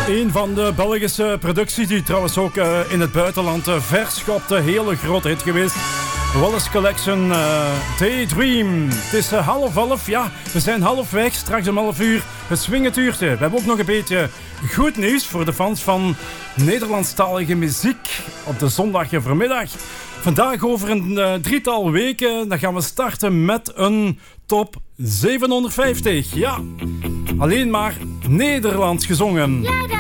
Een van de Belgische producties die trouwens ook in het buitenland verschopt. Een hele grote hit geweest. Wallace Collection, Daydream. Het is 10:30, ja, we zijn halfweg. Straks om 11:00 het swingend uurtje. We hebben ook nog een beetje goed nieuws voor de fans van Nederlandstalige muziek op de zondagmiddag. Vandaag over een drietal weken, dan gaan we starten met een top 750. Ja, alleen maar Nederlands gezongen.